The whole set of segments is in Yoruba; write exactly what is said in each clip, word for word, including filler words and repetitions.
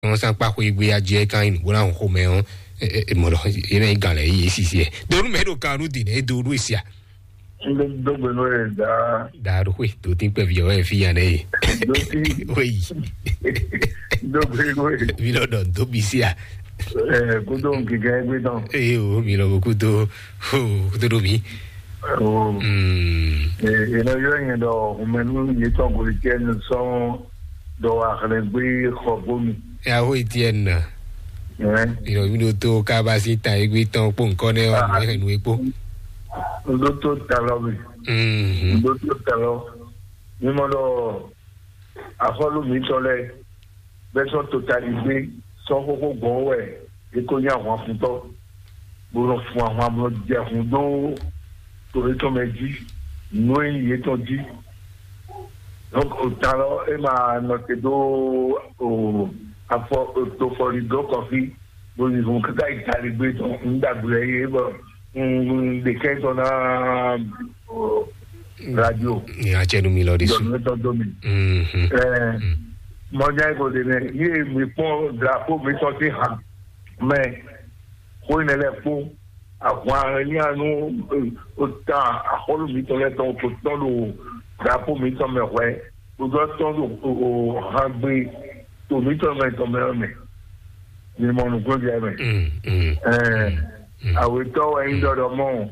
on s'en pas quoi igwe aje kan in wona ho me on e mo do ina igale yi sisi e do me do kan di ne do ru sia do do no e da da ru we do tin pe vi o e fi ya ne do ti oui do be go e vi lo do do bi sia eh ko do ki ga gbe don e o mi lo ku do ho do do mi oh mm e no yo en do o menu ni to go ti en so do a khale gbe khobumi ya ho Etienne eh iro mi do to ka ba si ta igwe ton po nkan ne wa ni enu epo do to talo mi mm do to talo ni mo lo afolu mi to le be so totaliser so koko go we e ko nya won fun to bo ro fun àwọn amo je fun do to re to meji no iye to di donc o talo e ma no te do o afọ to for the do coffee bo ni won ka ga itali gbe to ndagbe e bo de ke to na radio ni a chenu mi lo de su do do mi mhm eh mo ja ko de ne ye mi pon drapeau mi to ti ha mais ko ne le po àwọn ni anu o ta aholu mi to le to to to lo drapeau mi to me we o do to o ha gbe to mi to me to me me ni mo nu ko je me mm eh awe to e ndo do mo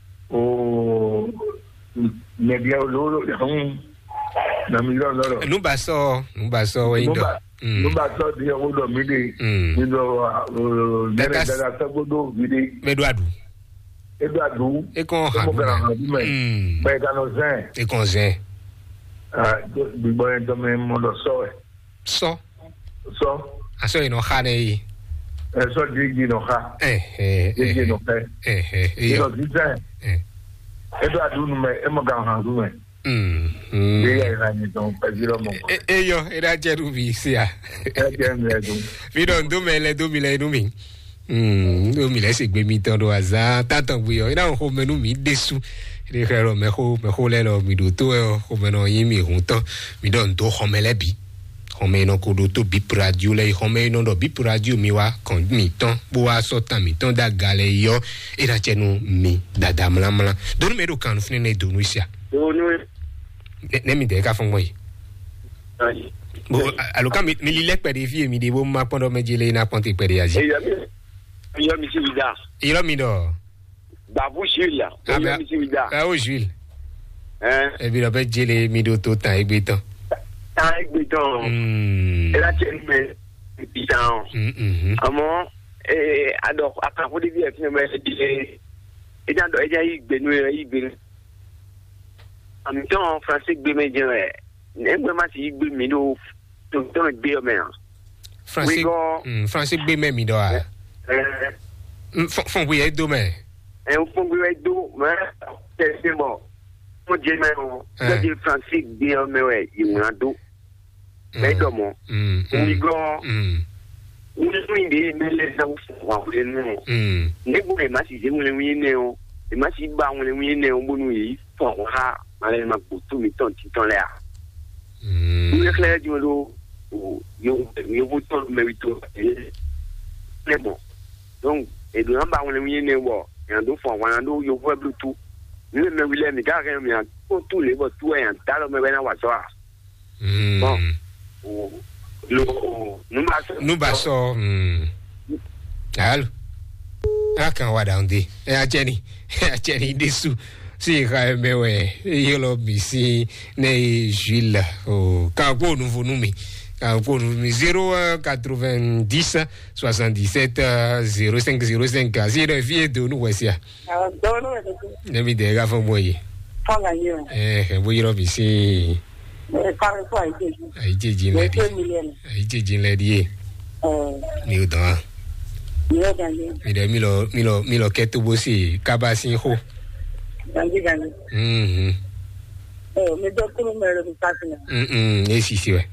o ne dia lo lo na mi lo lo nu ba so nu ba so we ndo no ba so di o do mi de ni do de da da so do mi de Medoadu Eduardo e kon ha mm be ga no zen e kon zen ah bi bo en do me mo lo so so so aso ino ha ne yi eh so di di no ha eh eh di no ha eh eh e do di zen eh Eduardo no me e mo ga ha du me mm e ya ra ni don pe di lo mo e yo era jeru bi sia e je me do vi don do me le do mi le do mi mm do mi le se gbe mi tan do aza tatan bu yo ina ho menu mi desu re kero me ho me ho le lo mi do to e ho me no yin mi hun tan mi don do ho me le bi ho me no ko do to bi radio le ho me no do bi radio mi wa kan mi tan bo wa so tan mi tan da gale yo era chenu mi dada mla mla do me do kan fune ne do no sia do no ne mi de ka fun mo yi bo aloka mi mi le pe de fi mi de bo ma pon do mejele na pon te pe de aji Yo mi si vida. Ilo mi do. Babu Julia. Yo mi si vida. Ah o Jules. Eh. E bi lo be jele mi do to tan egbe tan. Tan egbe tan. Mm. E la chen me bi tan. Mhm. Amo eh ado akan fo de bi e fi me di e dan do e ja igbe nu e igbe. Am ton français gbe me je e. Ne gbe ma si igbe mi do to to gbe o me. Français. Mm, français gbe me mi do a. Eh. Fon we do me. E o fon we do me. C'est bon. Mo je me o. Je di français gbe o me we yi mo do. Me do mo. Mm. Ni go. Mm. Ni ni me le za wa le no. Mm. Ni bu e ma si je mo le wi ne o. E ma si ba mo le wi ne o bo nu yi fo ha. Ma le ma bu tu mi ton ti ton le a. Mm. Ni clair di lo yo yo bu to me wi to. Le bon. Donc et do ba mo le wi ne wo. E do fo wa do yo vo bluetooth. Ni me wi le mi ga ga mi an ko tu le bo tu e an ta lo me be na wa so a. Mm. Bon. Lo nu ba so. Nu ba so. Mm. Allo. Akan wa down de. E a Jenny. E a Jenny desu. Si ka me we. Yo lo mi si ne Jules. O ka ko nu vo nu mi. Pour zéro quatre-vingt-dix soixante-dix-sept zéro cinq zéro cinq si le vie de nous voici ne mi de ga fo boye eh boye ro bi si ai jeji le di ai jeji le di mi o dan mi de mi lo mi lo mi lo keto bo si kaba si ho mhm eh me do ko me ro pa sina mhm e si si we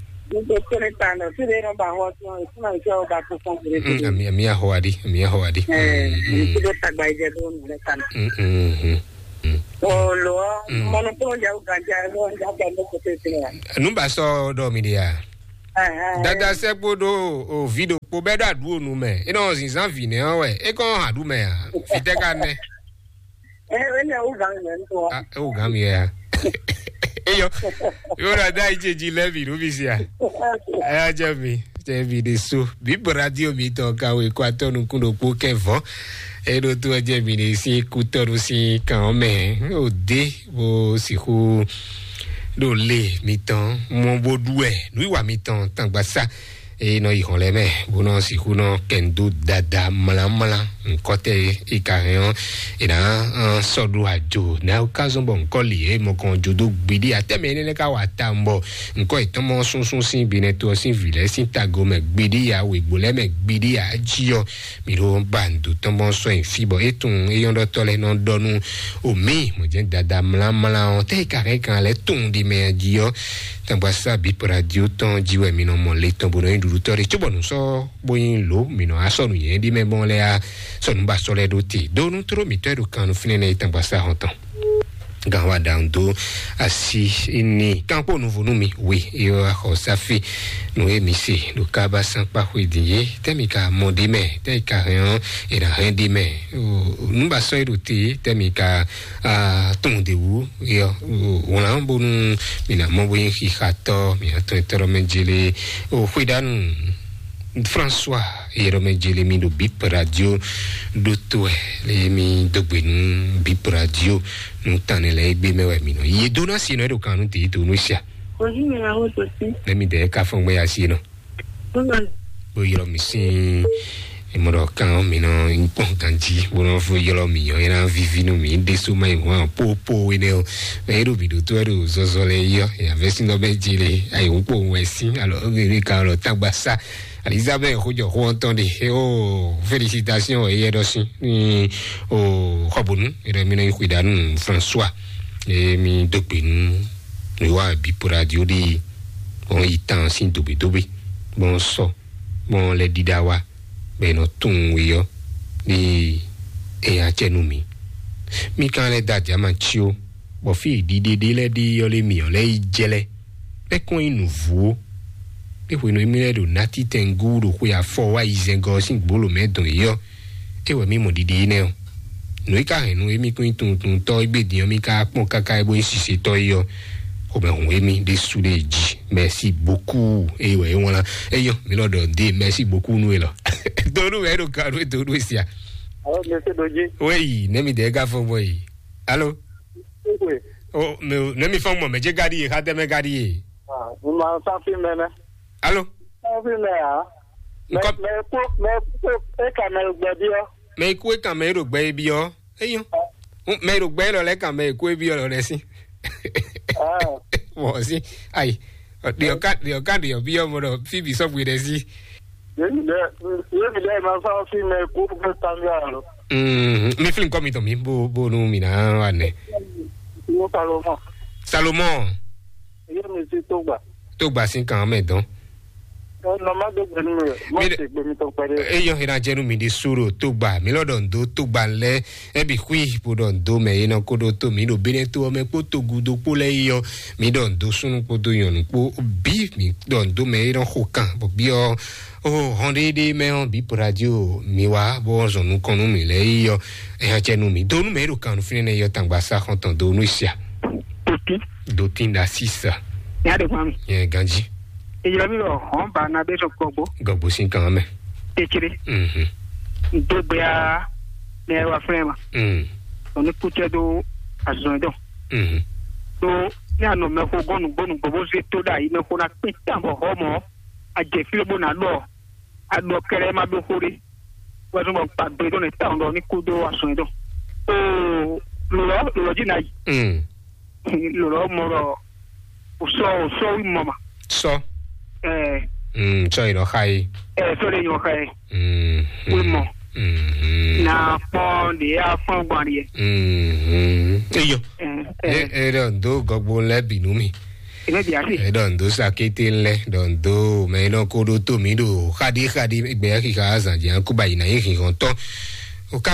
Ami ami ahwadi, ami ahwadi. Eh, ni ko ta gba je do ni kan. Mhm. O lo, mo no to ja u ganja lo ja ga no ko te te. Nu ba so do mi dia. Dada se podo o video po beda du nu me. E no sin san vine an we. E kon ha du me a. Fite ka ne. Eh, we o gang men to. Ah, o gam ya. E yo. Yo ra dai je ji levi ru bi sia. Eh je mi. Je vi de so. Bi radio mi to ka we kwa to nu kun do po kevo. E do to je mi de si ku to ru si kan me. O de o si ku do le mi tan mon bodoué nous wa mi tan tan gba sa e no ihon le me bono si kuno kendo dada mala mala nkote ikarion e na sodu ajo na occasion bon koli e mo kon jodo gbidi ateme ne ka wa tambo nko itomo sunsun sin bineto sin vile sin tago me gbidi ya we gbole me gbidi ya jio mi ro bandu tombo so en fibo etun e yondo tole non donu o mi mo je dada mala mala on te kare kan le tun di me jio tamba sa bi radio ton jiwe mi no mo le ton bono indutore chubo no so boyin lo mi no aso nu yen di me bon le a so nu ba so le do ti do nu tro mi to do kan nu finene tamba sa honton gawa down do asi ini kampo nouveau nu mi oui yo a ko safi no emisi do kaba san pa hwediye temika mondime te karion e na rendime nu ba so do ti temika a tonde wu yo on a bonu mina mo boyin ki khato mi ato etero menjele o hwedanu François Yerome Jele mi do bip radio do to le mi do gbenu bip radio nu tanele egbe mewe mi no ye dona si no do kanu ti to no sia o ji mi na ho to si le mi de ka fon ya si no bo yero mi si e mo do kan mi no impon kanji bo no fo yero mi yo era vivi no mi de so mai wa po po we ne o e do bi do to do zo zo le yo ya vesi no be jele ai un po we si alors ri ka lo tagbasa Elisabeth Rojo entendez oh félicitations et aussi ni oh Robonu et mi no cuidanu François et mi dopin ni wa bi pour radio di on itan sin dobi dobi bon so bon le didawa ben no tun yo ni e a chenumi mi kan le dadia manchio bo fi di di di le di yo le mi yo le jele e kon nouveau e we no mi le do nati tenguru ku ya fo wa izengo sin gbolo medon yo e we mi mo didi ne o no ika he no mi kun tun tun to igbe di mi ka pon kaka e bo sise to yo o be hun mi de su de ji merci beaucoup e we won la e yo mi lo do de merci beaucoup nu e lo do nu e do ka do do do sia oh monsieur Doji oui ne mi de ga fo boy allo oui oh me ne mi fo mo me je gadi e ka te me gadi e ah mo ma sa fi me na allo sa fi me ah me me ko me ko e ka me gbe bi o me ku e ka me ro gbe bi o e yo me ro gbe lo le ka me ku e bi o lo le si ah mo si ai dio ka dio ka dio bi o mo do fi bi so gbe de si ye mi de ye mi de ma sa fi me ku ko tangalo mm mi film ko mi to mi bo bo no mi na wa ne mo Salomon Salomon ye mi si to gba to gba sin kan me don no ma de gbenu mo se gbe mi to pare e yo ira jenu mi de suro to gba mi lodon do to gba le e bi kwi po don do me ina ko do to mi do bene to me po to gudo po le yo mi don do sunu po do yon po bi mi don do me ina hokan bo bi o oh honde de me on bi po radio mi wa bo zo nu konu mi le yo e ha jenu mi do nu me ro kan fine ne yo tangba sa konton do nu sia do tin da sisa ya de kwam ye ganji e yo mi ro on ba na be so gbogbo gogbo sin kan me tekire mhm do bia ne wa frema mhm on kute do azon do mhm do ni ano me ko gonu gonu gbogbo se to da yi me ko na pe tambo homo a je filmo na lo a do kere ma do hore wa so mo pa do do ne ta on ni kudo azon do o lo lo ji na mhm lo lo mo ro so so mama so eh mm so iro khai eh so le yo khai mm we mo mm na pon de a fon gbari mm eyo eh e don do gogbo le binu mi ene bi asi e don do sakete le don do me no ko do to mi do khadi khadi gbe ki ka azan je an ku bayi na yin kan to o kaba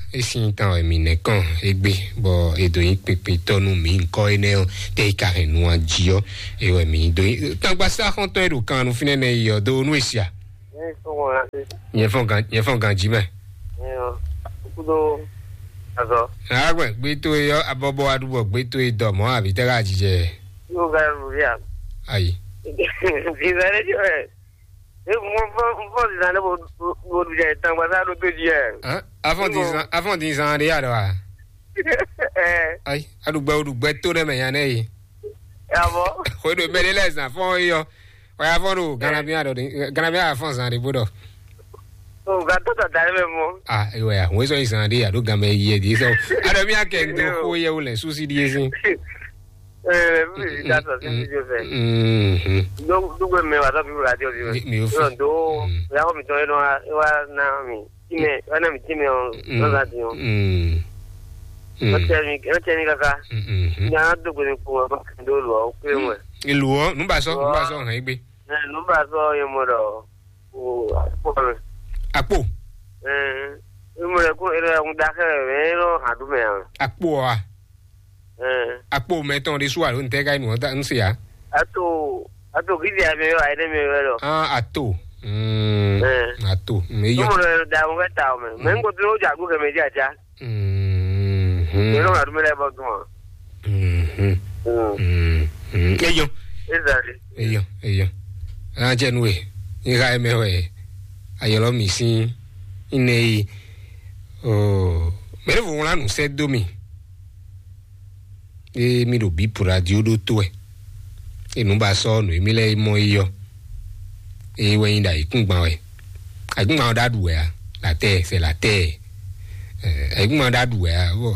esi tan e mi nekan egbe bo edo yin pepe tonu mi nko ene te ka renu ajio e we mi do tan gba sa kon to edo kan nu fine ne yo do nu esia eh so won yen fon gan yen fon gan ji me eh ku do azo agbe gbe to yo abobo adubo gbe to edo mo abi te ga jije yo ga ru ya ayi bi zare jo eh e mo mo di na bo bo du je tan gba sa do to ji eh ah avant dix ans avant dix ans de ya do ah eh ayi adugbe odugbe to de me yan e yi abo ko do be le lesan fon yo o ya fon do ganabia do ganabia fon san de bodo o ga to ta dare me mo ah ewe ya we so isan de ya do gan me ye di so ado mi akendo ko ye o le susi di esin eh mi da to se jo se mhm do do gbe me wa to bi radio bi mi o fi do ya ko mi to no wa na mi time wa na mi time on no da di on mhm o te mi o te mi kaka mhm ya do gbe ko ba do lo o pe mo ilu o nu ba so nu ba so han igbe eh no ba so ye mo do o ko apo eh mo le ko ere un da ke re no adu me apo a eh apo meton de suwa lo nte ga inu ta nse ya ato ato gidi ame yo aide me yo ah ato mm ato me yo mo le da un ta o me me ngo to ja go ke me ja ja mhm yo no adu me le ba to mhm mhm eyo exactly eyo eyo a je nu e ni ga me we ayolo mi sin ine o me le vou lá no set domi e mi do bi pour radio do to e e no ba so no e mi le mo iyo e we inda ikungba we agungba da du e la terre c'est la terre eh agungba da du e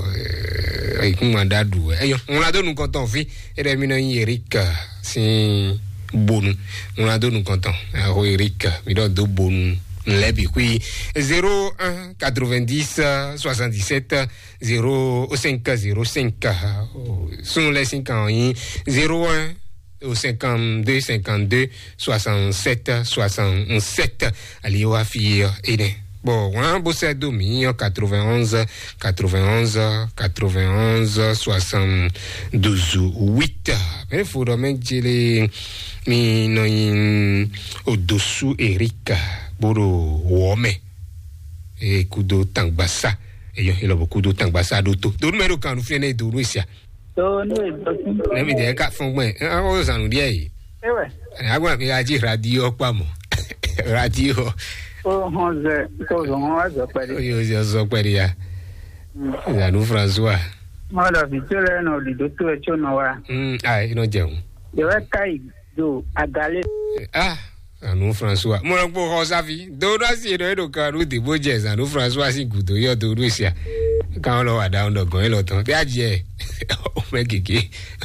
agungba da du e yo on la donne nous content fi e de mi no Eric si bonu on la donne nous content o Eric mi do do bonu lebi qui zéro un quatre-vingt-dix soixante-dix-sept zéro cinq zéro cinq sont les cinq ans zéro un au cinquante-deux cinquante-deux soixante-sept soixante-sept ali wa fi ene bon on bosse domi quatre-vingt-onze quatre-vingt-onze quatre-vingt-onze soixante-douze huit mais faut donc les mi no in au-dessous Eric boro wome e kudo tangbasa e yo ilo kudo tangbasa do to do numero kan fi ne do rusia to no e mi de ka fun gbe e o sanu die yi ewe agwa mi aji radio pamo radio o honze ko zo ho azo pere yo yo zo pere ya ya no François ma la vitele no di do to e chono wa mm ai no jeun de wa kai do agale ah anu François mo ro po ho safi do do si do do kan ru de bo je anu François si gudo yo do rusia kan lo wa down do gan lo tan bi aje o me keke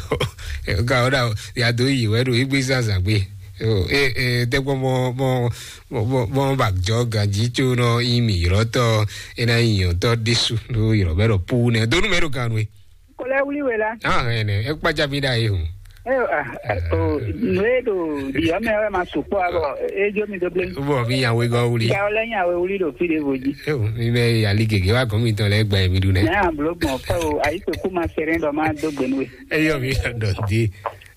ka o da ya do yi we do igbe sansan gbe o e e de po mo mo mo mo back jog ji chu no imi ro to ena yin to disu do iro be ro pu ne do numero kan we ko le wuli we la ah ene e pa jabi da yi eh oh nuedo di ame ma supo abo ejo mi do blame bo mi yan we go wuli ya ole yan we wuli do fi de boji e o mi be ya ligege wa ko mi ton le gba mi du ne na blog mo fa o ai pe ku ma serendo ma do gbenwe e yo mi do di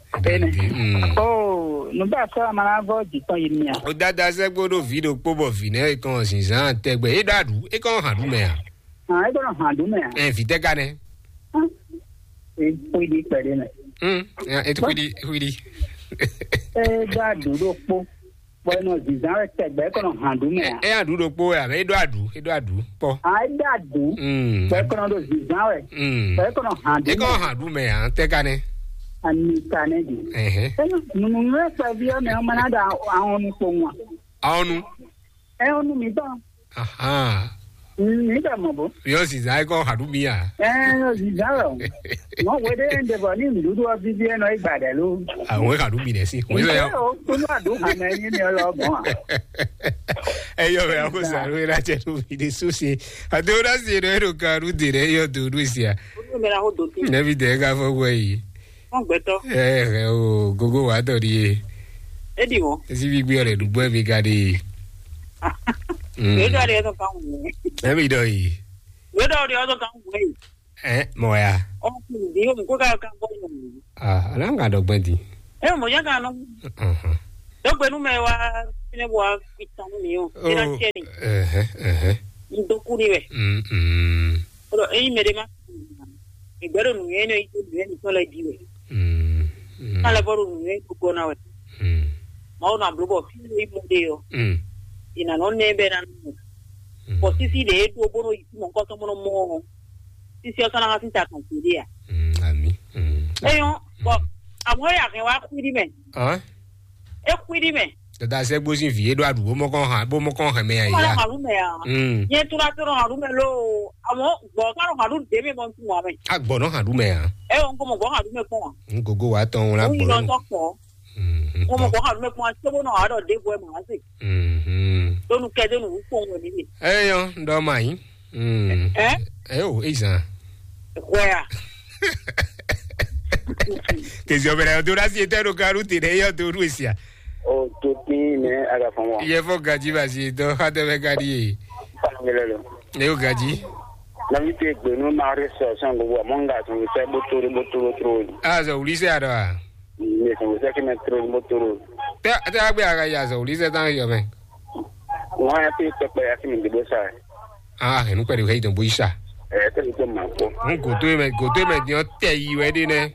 oh no ba so ma na go di ton yin ya o dada se gbodo video pobo fi ne kan sin san tegbe e dadu e kan han du me ah e go han du me e fi te ka ne e po di pere ne mm e to di di eh dadu do po bueno dizan tegbe ko han du me e adu do po ya me do adu e do adu po ah dadu mm pe ko do dizan we mm pe ko han du e kan han du me ya te ka ne ani kanedi eh eh no no no pa bi o me o mana da awon ni po won awonu eh onu mi ba aha ni da mo bo yo si za ko han du mi ya eh di zaro no we de ende bo ni mi du bi bi no igbade lo àwọn kan du mi ne si we so ya o to no adu han na yin ni lo bo e yo be ko sa ro ira che du mi de susi adora si ro ro ka ru de re yo do ru sia mi ra ho do ti ne bi de ga fo we yi won gbe to eh o gogo wa to ri e di wo si bi gbe re du gbe mi ga de e do re to ka won e mi do yi we do ri odo kan we eh moya o ku di o ko ka kan bo ni ah ala nga do gbedi e mo ya kan no mhm do gbe nu me wa ne bo pitan ni o ira cheni eh eh ndo ku ni we mm mm o e me de ma igbero nu ye no i tu ni so la di we mm ala boru nu e ko na we mm ma ona blogo fi ni mo de yo mm ina no ne be na po sisi de tu bono i mo ko so mo mo sisi o sana ha tinta kan ti dia mm ami mm e yo bo amo ya ke wa ku di me ah e ku di me dada se gbo sin fi edo adu bo mo kon han bo mo kon han me ya ma ya ha lu me ya mm ye tu ra tu ro ha lu me lo amo bo ka ro ha lu de me mo tu wa me agbo no han du me ya e o ko mo go ha lu me ko wa ngogo wa ton la o gbo yi lo to ko mm o mo go ha lu me ko wa se bo no ha do de bo e ma se mm do nu ke de nu ko wo ni ni eh yo ndo mai mm eh eh o isa where que si opera dura si etero karuti de yo tu rusia o to tin ne aga famo ye fo gaji ba si to ha de be gadi pangelelo ne o gaji na vite gbe no ma re so so ngo mo nga so se botoro botoro tro ah so ulise ada ni so se ke me tro botoro te te agbe aga ya so ulise tan yo me wa ya pe pe ya ki mi de bosa ah enu pe de he don boisa eh te ko ma ko un go to me go to me di o te yi we de ne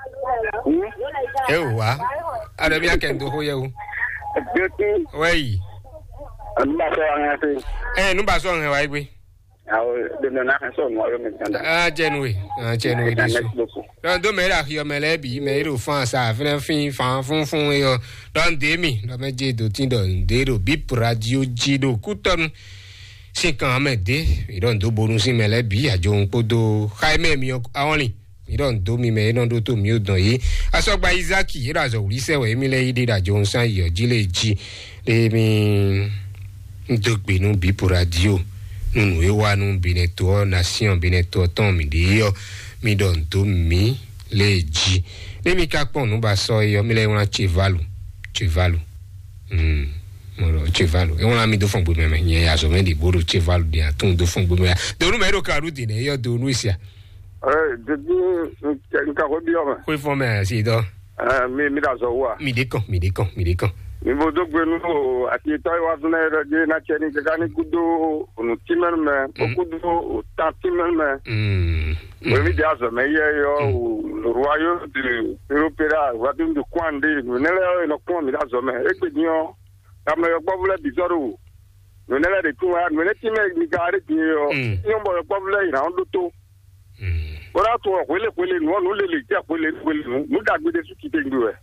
e wa ada bi akendo ho ye o Beauty, wei and that's all I say. eh nu ba so han wa igbe I will not so more than that. ah jenwe ah jenwe de so don do me la yo me le bi me ro fan sa fin fin fan fun fun yo don de mi do me je do tin don de ro bi radio jido kuton sin kan me de i don do borun sin me le bi ajo un podo khai me mi awon ni i don do mi me don do to mi o don yi asogba Isaki ira zo uri se we mi le ide ajo un san yo jile ji le mi ndo gbe nu bi radio nunu ewa nu bineto nation bineto ton mi de yo mi don do mi le ji le mi ka pon nu ba so yo mi le won chevalu chevalu mm moro chevalu e won la mi do fun gbe me yen ya so me di boru chevalu di atun do fun gbe me do nu me ro karu di ne yo do nu isia eh de de ka ko bi o ko fo me si do eh mi mi da so wa mi de kan mi de kan mi de kan mi bo do gbe nu ati to wa tun na je na cheni ka ni kudo onu timen me o kudo ta timen me mm we mi da so me ye yo le royaume de européen wa dum de kwande ne le no ko mi da so me e gbe ni o ta me yo gbobule bizoro no ne le de tu wa no ne ti me mi ga re ti yo yo mo gbobule ira on do to mm ora to ko le ko le no no le le ti ko le ko le no da gbe de su ki te ngwe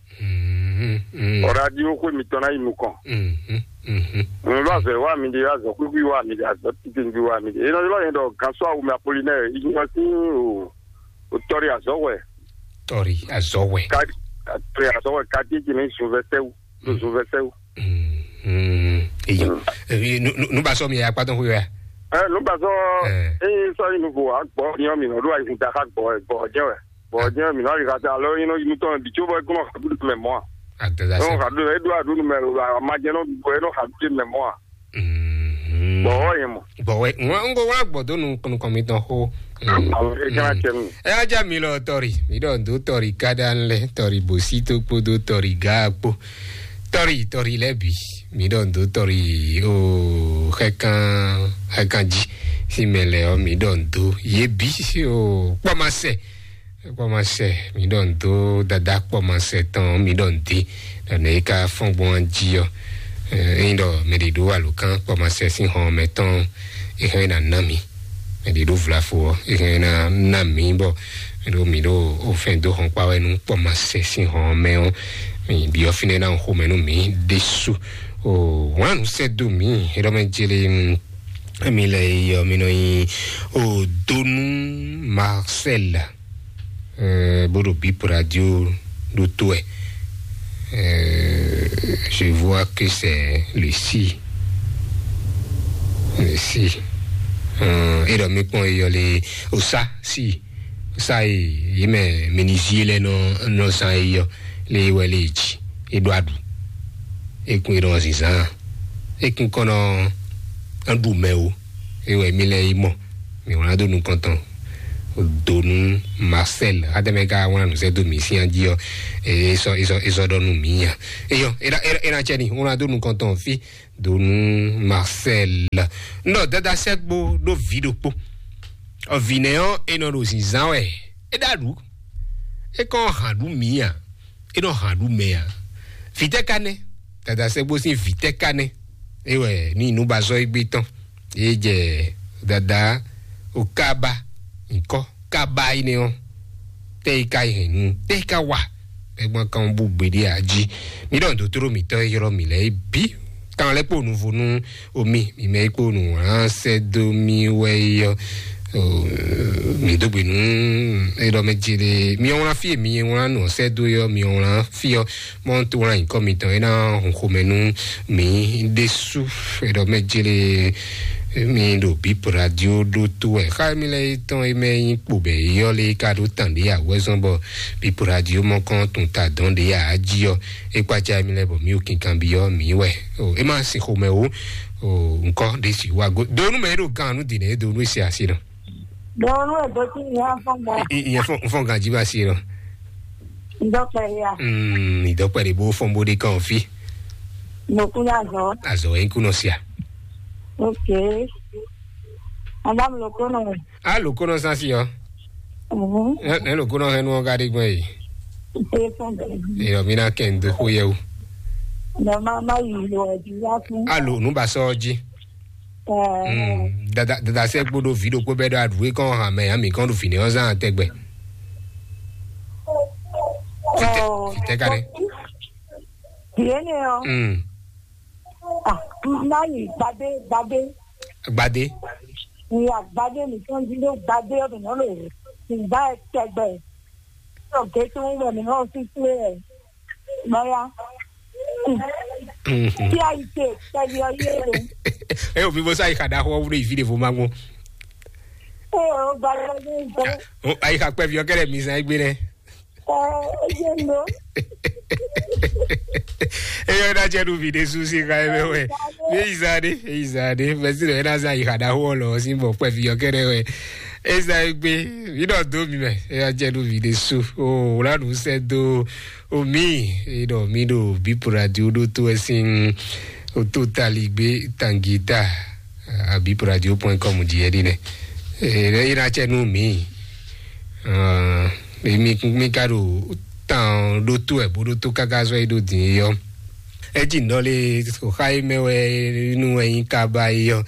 mm ora di o ko mi tona inu kan mm mm no lo se wa mi de azo ku bi wa mi de azo ti te ngwe wa mi de e no lo yen do kan so awu mi apolinaire yi mo ti o o tori azo we tori azowe ka tori azo we ka ti ki ni su veseu lo su veseu mm eyo nu ba so mi ya paton ho ya eh no ba so eh so inu ko agbo ni o mi no do ai ta ka gbo gbo je we gbo je mi no ri ka ta lo inu inu to bi cho bo ko no ka du me mo agda no se ka du e du adu me ma je no bo no ka du me mo mm bo o yin mo bo we won go wa gbodo nu nu kan mi tan ho awu e kana chen e aja mi lo tori mi don do tori kadanle tori bosito podo tori gapo tori tori lebi mi don do tori o hekan hekan ji si mele o mi don do yebi o pomase pomase mi don do dada pomase tan mi don de na ka fon bon ji yo e ndo me di do alukan pomase si hon meton e he na nami me di do vla fo e he na nami bo do mi do o fen do hon pa we nu pomase si hon me o mi bi o fine na ho me nu mi desu o wan se do mi e do me jele mi le yo mi no yi o donu Marcel euh bodo bi radio do to euh je vois que c'est le si le si euh et do mi pon yo le o sa si sa e me menisiele no no sa yo le weleji Eduardo e kun iron sisan e kun kono andu meu e we mi le imo mais on a donné nous content donu Marcel ademeka wana nous c'est domicile dio et so so so donu mia et yo era era chani on a donné nous content fi donu Marcel no dada sekbo do video po o vineo e no rosinzan we e dalu e kon hadu mia e no hadu mea vite kane dada sekbo si vite kane e we ni nu bazo igbitan e je dada o kaba nko kaba ine on te kai henu te ka wa e mo kan bu gbede aji mi don do toro mi to yoro mi le bi kan le po nu vonu omi mi me po nu ran se do mi we yo mi do gbe nu e do mejire mi on la fi mi on no se do yo mi on la fi yo mon to ran ko mi ton e na ko menu mi desu e do mejire mi do bi radio do to e ka mi le ton e me po be yo le ka do tan de ya wezon bo bi radio mon kon ton ta don de ya aji yo e kwa ja mi le bo mi o kin kan bi yo mi we o e ma si ko me o o nko de si wa go do nu me do kan nu di ne do nu si asi no do nu e do ti ya fon ba i ya fon fon kan ji ba si no do pe ya mm ni do pe de bo fon bo de kan fi mo ku ya zo azo en ku no sia. Okay. Madame lo kono. Ah, lo kono sa si yo. Mhm. Eh, lo kono he no ga de gbe yi. E fon be. E yo mi na ken do ho ye o. Na mama yi lo ji ya fun. Ah, lo nu ba so ji. Eh. Mm. Dada dada se gbodo video ko be do adwe kon ha me ami kon do fini o san tegbe. Oh. Fite kare. Tiene o. Mm. Ah, nayi gbade gbade. Gbade. Ni agbade ni kan ji lo gbade o no lo. Ti ba tegbe. So ke tu mo ni no si se. Maya. Mhm. Ti ai te, ta yo ye. Eh, o vivo sai kada ho wuri video fo mago. Eh, o ba lo ni so. O ai ka pe vi o kere mi san igbe ne. Eh, ye no. Eyo na chedu vide susi ka ebe we. Be izade, izade. Besi do na za ikada ho lo simbo pe fi yokere we. Esa igbe, vi do do mi me. Eyo chedu vide su. O la nu se do o mi, e do mi do bi radio do to esin o total igbe tangita a bi radio point com di edine. E ina chenu mi. Ah, mi mi karo tan do to e bodo to kagazo e do din yo e jin do le ko khai mewe nu e ka ba yo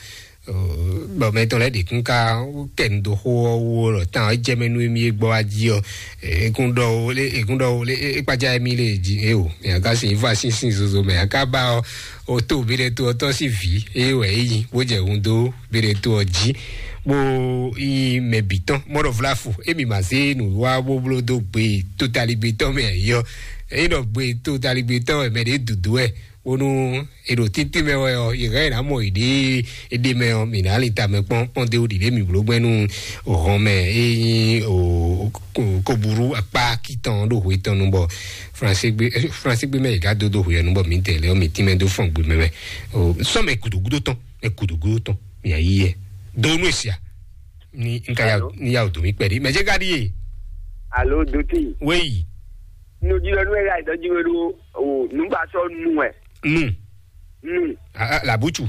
bo me to le de kun ka ken do ho wo ro tan je menu mi gbo aji yo e kun do le e kun do le e pa ja mi le ji e o me ka sin va sin sin zo zo me ka ba o to bi le to to si vi e we yi wo je un do bi le to ji bo i me biton mo do vlafu e mi ma se nu wa bo blo do gbe totally biton me yo e do gbe totally biton e me de dudu e onu ero titi me wo i re na mo ide ide me o mi na li ta me pon pon de odi de mi blo gbenu o ron me e o ko buru apa kitan do ho itan no bo français gbe français gbe me ga do do ho ye no bo mi tele o mi ti me do fon gbe me o so me kudu gudo ton e kudu gudo ton mi ayi donu esia ni nka ya ni ya odo mi pedi meje gadi e allo doti oui no jiro no era do jiro o numba so nu e nu nu ah la buchu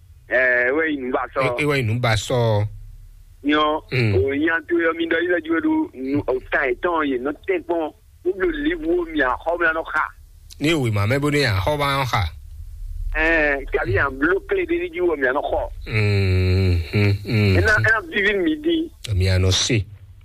eh we numba so e we numba so yo o yan to yo mi do jiro nu o tai ton ye no te pon o lo livu mi a ho na no kha ni we ma me bo ni a ho ba kha eh kali an bloqué de ni jiwo mi a no kho mm mm ena ena vivi midi mi a no si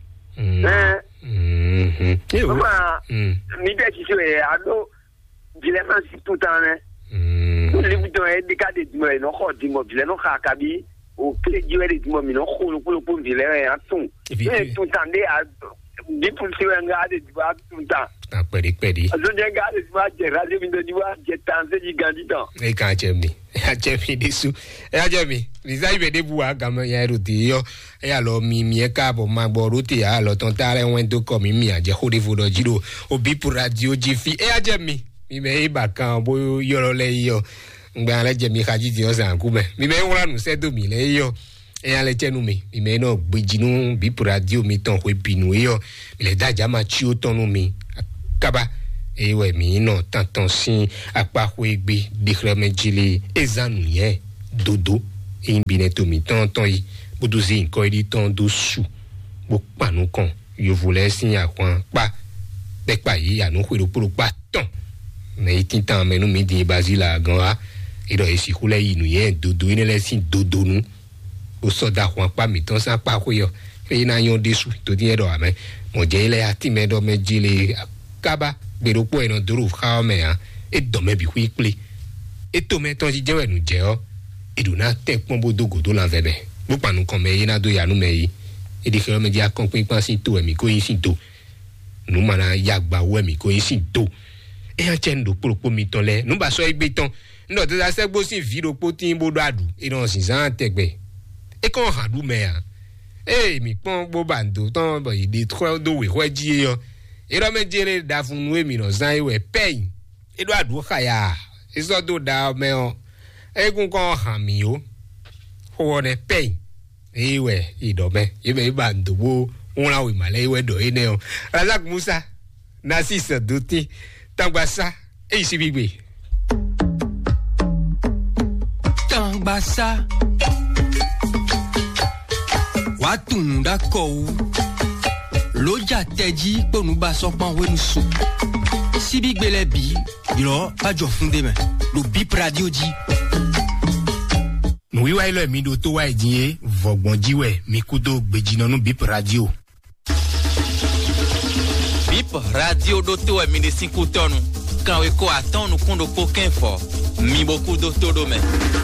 eh mhm e o ma mi de ti se ado dilema si tout temps né mm le bouton est décadé de moi non kho di mo bile no kha kabi o kle jiwe de mo mi no kho no ko ko bile e atun e tout temps de a di pour se nga de ba tout temps ta pedi pedi azo je ga de ba je radio mi do di wa je tanze di gandi tan e ka chemi a chemi disu e a chemi lisa ibe de bu aga mo ya ro ti yo e ya lo mi mi e ka bo ma gbo ro ti a lo ton ta re wen to ko mi mi a je ho de vo do jiro obi pour radio jifi e a chemi mi me e ba kan bo yo lo le yo ngba le je mi ka ji ti o san ku me mi me won nu se do mi le yo e ale tenu me me no gbejinu bi radio mi ton ko binu yo le daja ma chi o tonu mi kaba e we mi no tantan sin apa ko egbe de kremejile ezanu ye dodo e bineto mi tantan yi boduzi nko ri ton do su bo panu kan yo voulais sin akwan pa de pa yi anu ko pro pa ton me tintan menu mi di basila gan e do esi kule yi nu ye dodo ine le sin dodo nu o soda kwa pa mi ton sa pa ko yo e na yon desu to di edo ame mo je ile ati me do me jile kaba gbero po eno duru kha me a e do me bi quickly e to me ton ji je we nu je o e do na te pon bodo godo la vebe bo panu kon me yi na do ya nu me yi e di kero me di akon pin pan sin to e mi ko yin sin to nu mana ya gba we mi ko yin sin to e a chen do poropo mi ton le nu ba so egbe ton ndo to da se gbo sin viro po tin bodo adu e don sin san tegbe e kon hadu me a eh mi pon bo bando ton bo ide tro do we ho ji yo e ro me jere da fun nu emi no san we pein e do adu khaya e so do da me o e gun kon han mi o ho ne pein e we i do me e me bando wo won la we male we do e ne o Razak Musa Nasisa Duti Tangbasa e isi bigbe Tangbasa Watun dako Loja teji ponu ba so pan we nu su Si bigbe le bi yo pa jo funde me lo Bip Radio di Nu wiwa ilo mi do to wa ejin vogbon jiwe mi kudo gbejina nu Bip Radio Bip Radio do to e mi de cinco tonu kan we ko atan nu kundo ko kenfo mi boku do todo me